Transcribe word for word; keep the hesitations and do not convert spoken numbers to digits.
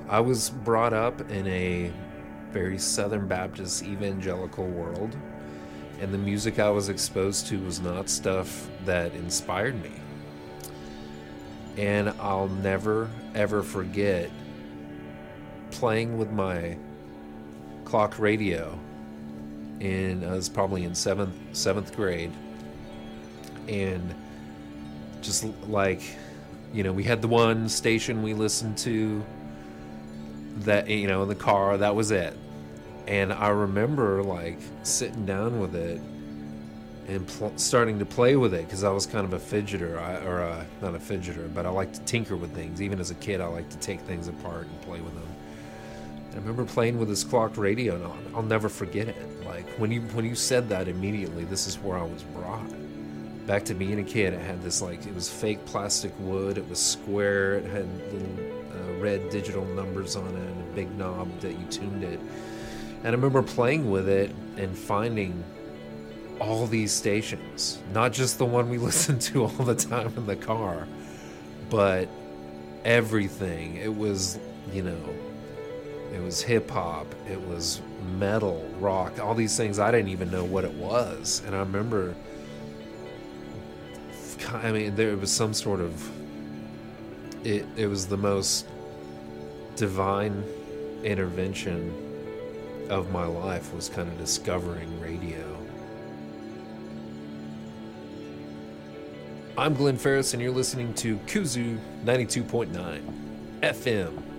I was brought up in a very Southern Baptist evangelical world, and the music I was exposed to was not stuff that inspired me. And I'll never, ever forget playing with my clock radio in, I was probably in seventh, seventh grade, and just like, you know, we had the one station we listened to that, you know, in the car, that was it. And I remember like sitting down with it and pl- starting to play with it because I was kind of a fidgeter, I, or uh, not a fidgeter, but I like to tinker with things. Even as a kid, I like to take things apart and play with them. And I remember playing with this clock radio, and I'll, I'll never forget it. Like when you when you said that immediately, this is where I was brought back to being a kid. It had this like, it was fake plastic wood. It was square. It had little uh, red digital numbers on it and a big knob that you tuned it. And I remember playing with it and finding all these stations, not just the one we listened to all the time in the car, but everything. It was, you know, it was hip hop, it was metal, rock, all these things I didn't even know what it was. And I remember, I mean, there was some sort of, it, it was the most divine intervention of my life, was kind of discovering radio. I'm Glenn Ferris, and you're listening to Kuzu ninety-two point nine F M.